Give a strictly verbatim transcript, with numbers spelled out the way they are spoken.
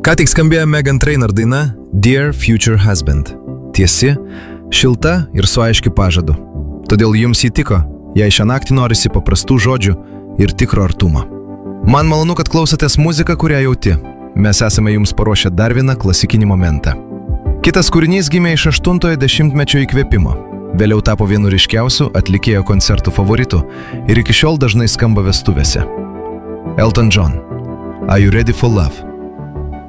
Ką tik skambėjo Meghan Trainor daina Dear Future Husband. Tiesi, šilta ir su aiškiu pažadu. Todėl jums įtiko, jei šią naktį norisi paprastų žodžių ir tikro artumo. Man malonu, kad klausotės muziką, kurią jauti. Mes esame jums paruošę dar vieną klasikinį momentą. Kitas kūrinys gimė iš aštuntojo dešimtmečio įkvėpimo. Vėliau tapo vienu ryškiausių atlikėjo koncertų favoritų ir iki šiol dažnai skamba vestuvėse. Elton John. Are you ready for love?